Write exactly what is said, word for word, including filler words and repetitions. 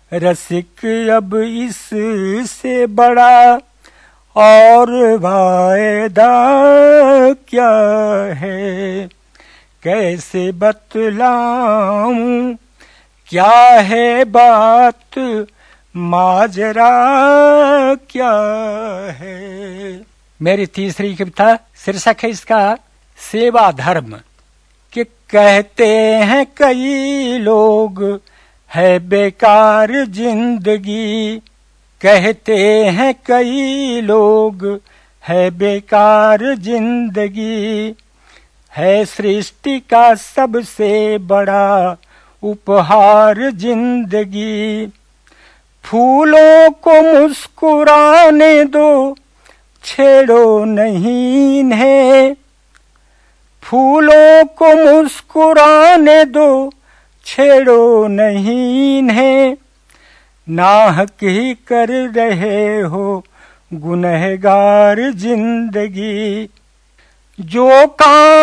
रसिक अब इससे बड़ा और वायदा क्या है। कैसे बतलाऊं क्या है बात, माजरा क्या है। मेरी तीसरी कविता शीर्षक है इसका सेवा धर्म। कि कहते हैं कई लोग है बेकार जिंदगी, कहते हैं कई लोग है बेकार जिंदगी, है सृष्टि का सबसे बड़ा उपहार जिंदगी। फूलों को मुस्कुराने दो, छेड़ो नहीं इन्हें, फूलों को मुस्कुराने दो, छेड़ो नहीं इन्हें। नाहक ही कर रहे हो गुनहगार जिंदगी। जो काम